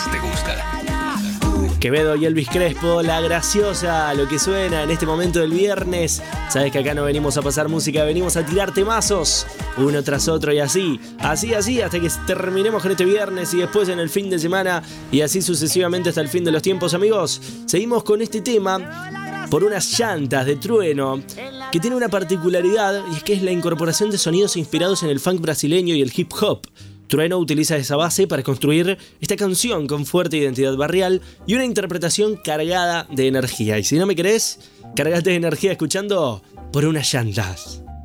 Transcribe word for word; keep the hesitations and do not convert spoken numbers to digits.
te gusta. Quevedo y Elvis Crespo, La Graciosa, lo que suena en este momento del viernes. Sabes que acá no venimos a pasar música, venimos a tirar temazos, uno tras otro y así, así, así, hasta que terminemos con este viernes y después en el fin de semana y así sucesivamente hasta el fin de los tiempos, amigos. Seguimos con este tema por unas llantas de Trueno, que tiene una particularidad y es que es la incorporación de sonidos inspirados en el funk brasileño y el hip hop. Trueno utiliza esa base para construir esta canción con fuerte identidad barrial y una interpretación cargada de energía. Y si no me crees, cargate de energía escuchando Por unas llantas.